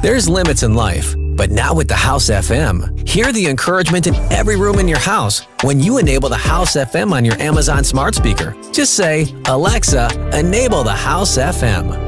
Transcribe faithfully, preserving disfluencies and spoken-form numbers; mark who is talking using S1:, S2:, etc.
S1: There's limits in life, but not with the House F M. Hear the encouragement in every room in your house when you enable the House F M on your Amazon smart speaker. Just say, "Alexa, enable the House F M."